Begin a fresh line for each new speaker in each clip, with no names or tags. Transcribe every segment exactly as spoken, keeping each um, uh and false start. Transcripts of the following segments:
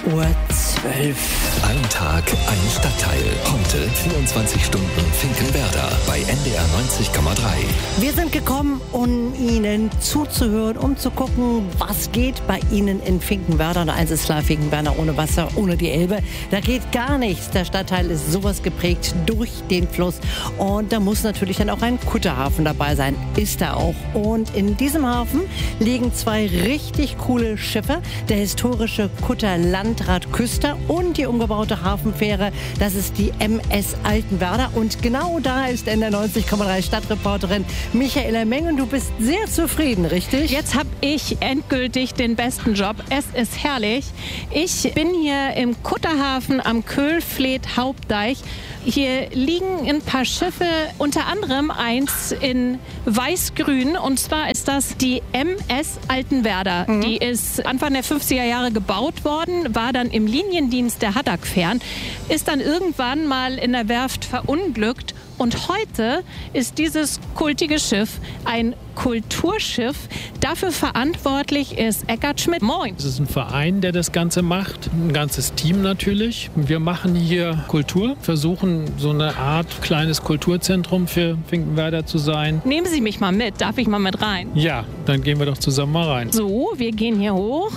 Uhr zwölf.
Ein Tag, ein Stadtteil. Heute vierundzwanzig Stunden Finkenwerder bei N D R neunzig Komma drei.
Wir sind gekommen, um Ihnen zuzuhören, um zu gucken, was geht bei Ihnen in Finkenwerder. Und eins ist klar, Finkenwerder ohne Wasser, ohne die Elbe. Da geht gar nichts. Der Stadtteil ist sowas geprägt durch den Fluss. Und da muss natürlich dann auch ein Kutterhafen dabei sein. Ist er auch. Und in diesem Hafen liegen zwei richtig coole Schiffe. Der historische Kutter Landrat Küster und die umgebaute Hafenfähre. Das ist die M S Altenwerder. Und genau da ist N D R neunzig Komma drei Stadtreporterin Michaela Meng. Und du bist sehr zufrieden, richtig?
Jetzt habe ich endgültig den besten Job. Es ist herrlich. Ich bin hier im Kutterhafen am Köhlfleet-Hauptdeich. Hier liegen ein paar Schiffe, unter anderem eins in weiß-grün. Und zwar ist das die M S Altenwerder. Mhm. Die ist Anfang der fünfziger Jahre gebaut worden, war dann im Liniendienst der Haddock-Fähren, ist dann irgendwann mal in der Werft verunglückt. Und heute ist dieses kultige Schiff ein Kulturschiff. Dafür verantwortlich ist Eckhard Schmidt. Moin.
Es ist ein Verein, der das Ganze macht. Ein ganzes Team natürlich. Wir machen hier Kultur, versuchen so eine Art kleines Kulturzentrum für Finkenwerder zu sein.
Nehmen Sie mich mal mit. Darf ich mal mit rein?
Ja, dann gehen wir doch zusammen mal rein.
So, wir gehen hier hoch.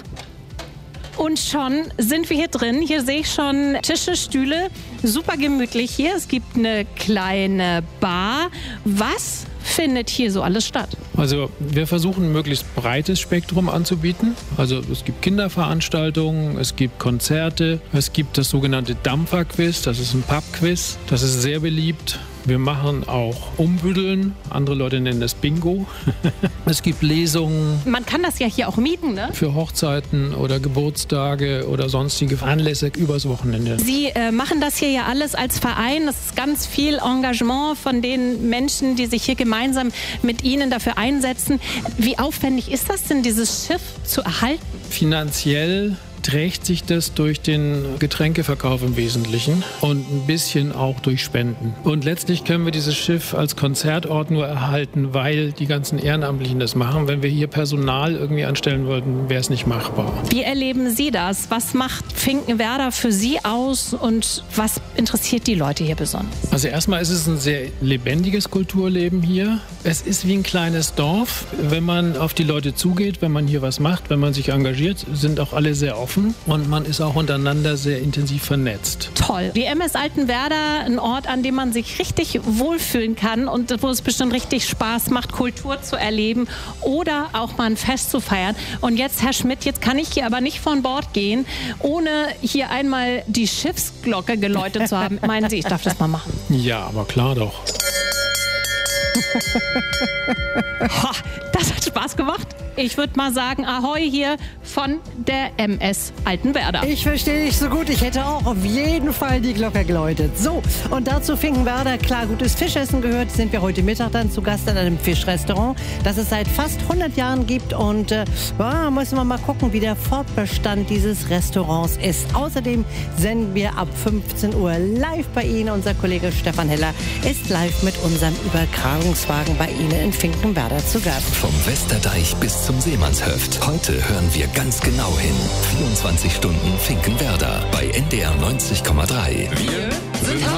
Und schon sind wir hier drin. Hier sehe ich schon Tische, Stühle. Super gemütlich hier. Es gibt eine kleine Bar. Was findet hier so alles statt?
Also wir versuchen ein möglichst breites Spektrum anzubieten. Also es gibt Kinderveranstaltungen, es gibt Konzerte, es gibt das sogenannte Dampferquiz, das ist ein Pubquiz, das ist sehr beliebt. Wir machen auch Umbüdeln, andere Leute nennen das Bingo. Es gibt Lesungen.
Man kann das ja hier auch mieten, ne?
Für Hochzeiten oder Geburtstage oder sonstige Anlässe übers Wochenende.
Sie äh, machen das hier ja alles als Verein. Das ist ganz viel Engagement von den Menschen, die sich hier gemeinsam mit Ihnen dafür einsetzen. Wie aufwendig ist das denn, dieses Schiff zu erhalten?
Finanziell trägt sich das durch den Getränkeverkauf im Wesentlichen und ein bisschen auch durch Spenden. Und letztlich können wir dieses Schiff als Konzertort nur erhalten, weil die ganzen Ehrenamtlichen das machen. Wenn wir hier Personal irgendwie anstellen wollten, wäre es nicht machbar.
Wie erleben Sie das? Was macht Finkenwerder für Sie aus und was interessiert die Leute hier besonders?
Also erstmal ist es ein sehr lebendiges Kulturleben hier. Es ist wie ein kleines Dorf. Wenn man auf die Leute zugeht, wenn man hier was macht, wenn man sich engagiert, sind auch alle sehr offen. Und man ist auch untereinander sehr intensiv vernetzt.
Toll. Die M S Altenwerder, ein Ort, an dem man sich richtig wohlfühlen kann und wo es bestimmt richtig Spaß macht, Kultur zu erleben oder auch mal ein Fest zu feiern. Und jetzt, Herr Schmidt, jetzt kann ich hier aber nicht von Bord gehen, ohne hier einmal die Schiffsglocke geläutet zu haben. Meinen Sie, ich darf das mal machen?
Ja, aber klar doch.
Ha, das hat Spaß gemacht. Ich würde mal sagen, Ahoi hier von der M S Altenwerder.
Ich verstehe dich so gut. Ich hätte auch auf jeden Fall die Glocke geläutet. So, und dazu Finkenwerder, klar, gutes Fischessen gehört, sind wir heute Mittag dann zu Gast in einem Fischrestaurant, das es seit fast hundert Jahren gibt. Und äh, ja, müssen wir mal gucken, wie der Fortbestand dieses Restaurants ist. Außerdem senden wir ab fünfzehn Uhr live bei Ihnen. Unser Kollege Stefan Heller ist live mit unserem Übertragungswagen bei Ihnen in Finkenwerder zu Gast.
Vom Westerdeich bis zum Seemannshöft. Heute hören wir ganz genau hin. vierundzwanzig Stunden Finkenwerder bei N D R neunzig Komma drei.
Wir sind